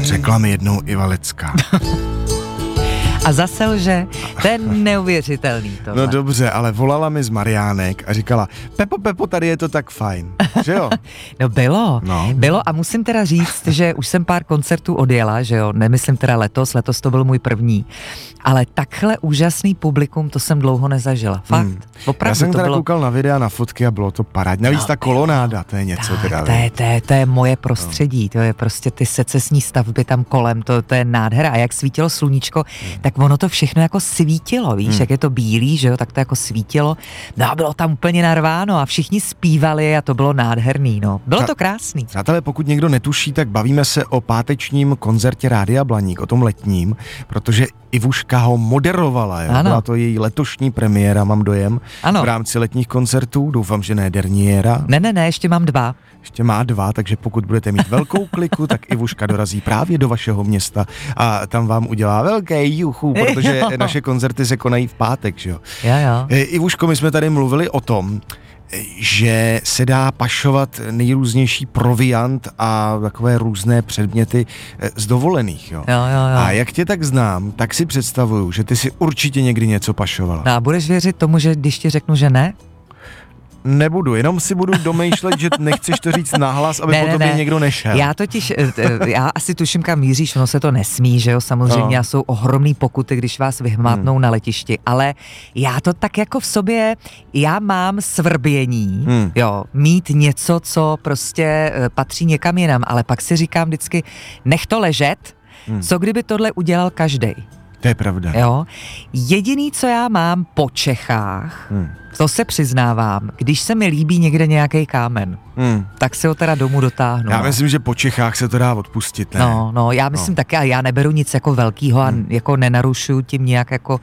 Řekla mi jednou Iva Lecká. A zase lže, to je neuvěřitelný tohle. No dobře, ale volala mi z Mariánek a říkala, Pepo, tady je to tak fajn, že jo? No bylo a musím teda říct, že už jsem pár koncertů odjela, že jo, nemyslím teda letos to byl můj první, ale takhle úžasný publikum, to jsem dlouho nezažila, fakt, opravdu. Já jsem to teda bylo... koukal na videa, na fotky a bylo to parádní. Navíc ta kolonáda, to je něco tak, teda. To je moje prostředí, to je prostě ty secesní stavby tam kolem, to je nádhera a jak svítilo sluníčko, tak ono to všechno jako svítilo, víš, jak je to bílý, že jo, tak to jako svítilo, no a bylo tam úplně narváno a všichni zpívali a to bylo nádherný, no. Bylo to krásný. Přátelé, pokud někdo netuší, tak bavíme se o pátečním koncertě Rádia Blaník, o tom letním, protože Ivuška ho moderovala, jo? Byla to její letošní premiéra, mám dojem, v rámci letních koncertů, doufám, že ne derniéra. Ne, ještě mám 2. Ještě má 2, takže pokud budete mít velkou kliku, tak Ivuška dorazí právě do vašeho města a tam vám udělá velké juchu, protože naše koncerty se konají v pátek, že jo. Jo. Ivuško, my jsme tady mluvili o tom, že se dá pašovat nejrůznější proviant a takové různé předměty z dovolených, jo. Jo. A jak tě tak znám, tak si představuju, že ty si určitě někdy něco pašovala. No a budeš věřit tomu, že když ti řeknu, že ne? Nebudu, jenom si budu domýšlet, že nechceš to říct nahlas, aby po tobě někdo nešel. Já asi tuším, kam míříš, ono se to nesmí, že jo, samozřejmě, a jsou ohromný pokuty, když vás vyhmátnou na letišti, ale já to tak jako v sobě, já mám svrbění, jo, mít něco, co prostě patří někam jinam, ale pak si říkám vždycky, nech to ležet, co kdyby tohle udělal každej. To je pravda. Jo, jediný, co já mám po Čechách, to se přiznávám, když se mi líbí někde nějaký kámen, tak si ho teda domů dotáhnu. Já myslím, že po Čechách se to dá odpustit, ne? No, já myslím taky, a já neberu nic jako velkýho a jako nenarušuju tím nějak jako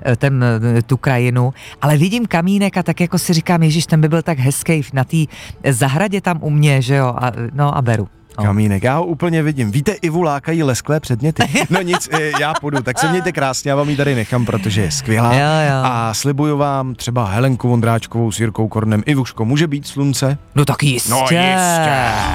tu krajinu, ale vidím kamínek a tak jako si říkám, ježiš, ten by byl tak hezký na té zahradě tam u mě, že jo, a beru. Kamínek, já ho úplně vidím. Víte, Ivu lákají lesklé předměty. No nic, já půjdu, tak se mějte krásně, já vám ji tady nechám, protože je skvělá. Jo. A slibuju vám třeba Helenku Vondráčkovou s Jirkou Kornem. Ivuško, může být slunce? No tak jistě. No jistě.